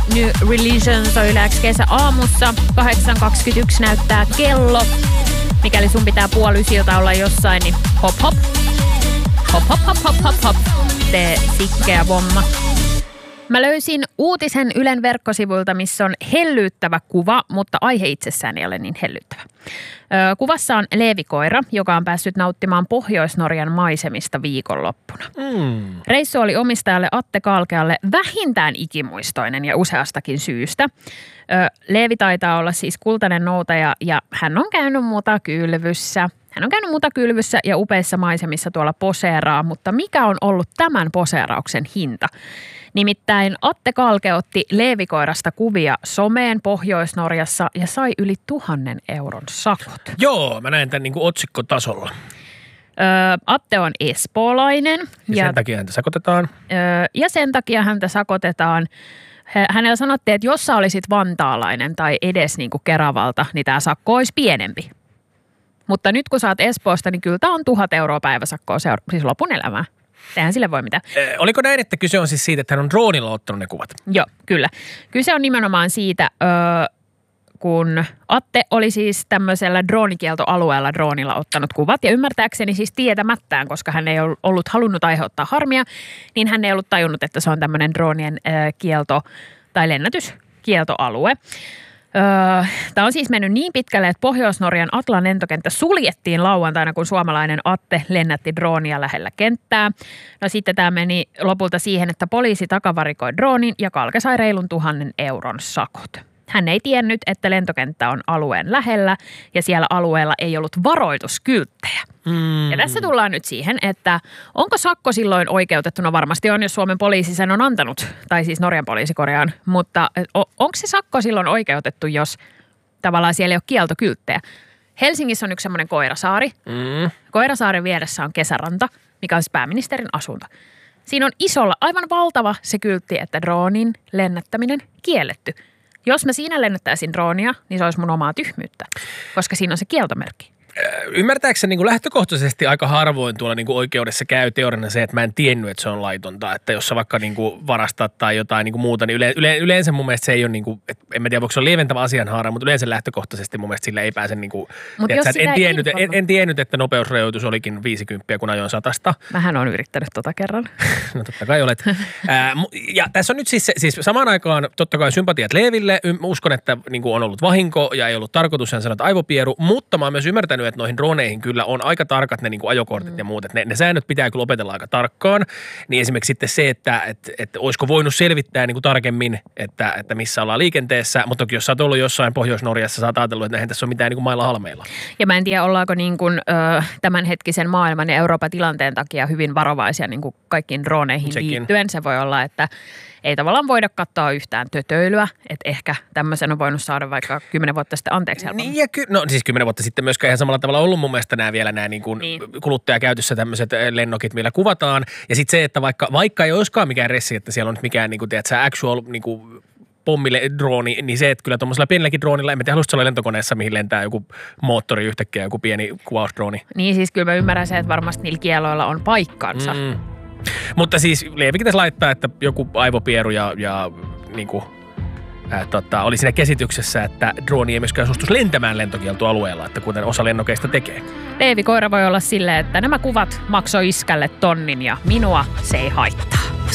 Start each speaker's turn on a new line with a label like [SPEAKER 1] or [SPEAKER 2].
[SPEAKER 1] New Religions on Yle X kesäaamussa. 8.21 näyttää kello. Mikäli sun pitää 8:30 olla jossain, niin hop hop. Hop hop hop hop hop hop. Tee sikkeä bomma. Mä löysin uutisen Ylen verkkosivuilta, missä on hellyyttävä kuva, mutta aihe itsessään ei ole niin hellyttävä. Kuvassa on leevikoira, joka on päässyt nauttimaan Pohjois-Norjan maisemista viikonloppuna. Reissu oli omistajalle Atte Kalkealle vähintään ikimuistoinen ja useastakin syystä. Leevi taitaa olla siis kultainen noutaja ja hän on käynyt mutakylvyssä. Hän on käynyt mutakylvyssä ja upeissa maisemissa tuolla poseeraa, mutta mikä on ollut tämän poseerauksen hinta? Nimittäin Atte Kalke otti leevikoirasta kuvia someen Pohjois-Norjassa ja sai yli 1 000 euron sakot.
[SPEAKER 2] Joo, mä näen tämän niin kuin otsikkotasolla.
[SPEAKER 1] Atte on espoolainen.
[SPEAKER 2] Ja sen takia häntä sakotetaan.
[SPEAKER 1] Ja sen takia häntä sakotetaan. Hänellä sanottiin, että jos sä olisit vantaalainen tai edes niin kuin Keravalta, niin tämä sakko olisi pienempi. Mutta nyt kun sä oot Espoosta, niin kyllä tämä on 1 000 euroa päiväsakkoa siis lopun elämää. Eihän sille voi mitään.
[SPEAKER 2] Oliko näin, että kyse on siis siitä, että hän on droonilla ottanut ne kuvat?
[SPEAKER 1] Joo, kyllä. Kyse on nimenomaan siitä, kun Atte oli siis tämmöisellä droonikieltoalueella droonilla ottanut kuvat. Ja ymmärtääkseni siis tietämättään, koska hän ei ollut halunnut aiheuttaa harmia, niin hän ei ollut tajunnut, että se on tämmöinen droonien kielto tai lennätyskieltoalue. Tämä on siis mennyt niin pitkälle, että Pohjois-Norjan Atlan lentokenttä suljettiin lauantaina, kun suomalainen Atte lennätti droonia lähellä kenttää. No sitten tämä meni lopulta siihen, että poliisi takavarikoi droonin ja Kalke sai reilun 1 000 euron sakot. Hän ei tiennyt, että lentokenttä on alueen lähellä ja siellä alueella ei ollut varoituskylttejä. Ja tässä tullaan nyt siihen, että onko sakko silloin oikeutettu? No varmasti on, jos Suomen poliisi sen on antanut, tai siis Norjan poliisi korjaan, mutta onko se sakko silloin oikeutettu, jos tavallaan siellä ei ole kieltokylttejä? Helsingissä on yksi semmoinen Koirasaari. Koirasaaren vieressä on Kesäranta, mikä on siis pääministerin asunto. Siinä on isolla, aivan valtava se kyltti, että droonin lennättäminen kielletty. Jos mä siinä lennättäisin droonia, niin se olisi mun omaa tyhmyyttä, koska siinä on se kieltomerkki.
[SPEAKER 2] Ymmärtääkseni niin kuin lähtökohtaisesti aika harvoin tuolla niin kuin oikeudessa käy teoriana se, että mä en tiennyt, että se on laitonta. Että jos sä vaikka niin kuin varastat tai jotain niin kuin muuta, niin yleensä mun mielestä se ei ole, niin kuin, en mä tiedä voiko se olla lieventävä asianhaara, mutta yleensä lähtökohtaisesti mun mielestä sillä ei pääse niin kuin, en tiennyt, että nopeusrajoitus olikin 50, kun ajoin 100.
[SPEAKER 1] Mähän on yrittänyt kerran.
[SPEAKER 2] No totta kai olet. Ja tässä on nyt siis samaan aikaan totta kai sympatiat Leeville. Uskon, että niin kuin on ollut vahinko ja ei ollut tarkoitus, hän sanoi, että aivopieru, mutta mä oon myös ymmärtänyt, että noihin droneihin kyllä on aika tarkat ne niin kuin ajokortit ja muut. Että ne säännöt pitää kyllä opetella aika tarkkaan. Niin esimerkiksi sitten se, että olisiko voinut selvittää niin kuin tarkemmin, että missä ollaan liikenteessä. Mutta toki jos sä oot ollut jossain Pohjois-Norjassa, sä oot ajatellut, että eihän tässä ole mitään niin kuin mailla halmeilla. Ja
[SPEAKER 1] mä en tiedä, ollaanko niin kuin, tämänhetkisen maailman ja Euroopan tilanteen takia hyvin varovaisia niin kuin kaikkiin droneihin liittyen. Se voi olla, että ei tavallaan voida katsoa yhtään tötöilyä, että ehkä tämmöisen on voinut saada vaikka 10 vuotta sitten anteeksi helpommin.
[SPEAKER 2] Niin no siis 10 vuotta sitten myöskään ihan samalla tavalla ollut mun mielestä nämä niin kuin kuluttajakäytössä tämmöiset lennokit, millä kuvataan. Ja sitten se, että vaikka ei olisikaan mikään ressi, että siellä on nyt mikään niin kuin, tiedätkö, actual niin kuin pommille drooni, niin se, että kyllä tuommoisella pienelläkin droonilla, en tiedä, haluaisitko olla lentokoneessa, mihin lentää joku moottori yhtäkkiä, joku pieni kuvausdrooni.
[SPEAKER 1] Niin siis kyllä mä ymmärrän se, että varmasti niillä kieloilla on paikkansa.
[SPEAKER 2] Mutta siis Leevikin tässä laittaa, että joku aivopieru ja niin kuin, oli siinä käsityksessä, että drooni ei myöskään suostuisi lentämään lentokieltoalueella, että kuten osa lennokeista tekee.
[SPEAKER 1] Leevikoira voi olla silleen, että nämä kuvat maksoi iskälle 1 000 ja minua se ei haittaa.